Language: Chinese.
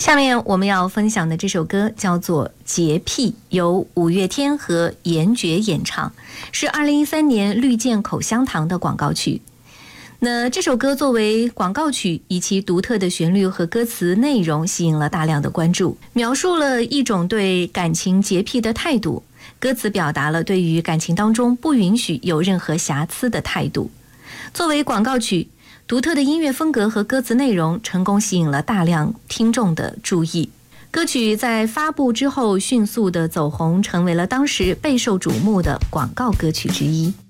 下面我们要分享的这首歌叫做《洁癖》，由五月天和严爵演唱，是2013年绿箭口香糖的广告曲。那这首歌作为广告曲，以其独特的旋律和歌词内容吸引了大量的关注，描述了一种对感情洁癖的态度。歌词表达了对于感情当中不允许有任何瑕疵的态度。作为广告曲，独特的音乐风格和歌词内容成功吸引了大量听众的注意。歌曲在发布之后迅速的走红，成为了当时备受瞩目的广告歌曲之一。